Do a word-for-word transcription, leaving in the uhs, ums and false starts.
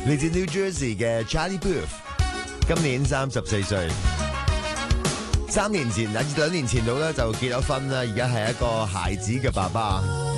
嚟自 New Jersey 嘅 Charlie Puth， 今年三十四歲，三年前，兩年前度咧就結咗婚啦，而家係一個孩子嘅爸爸。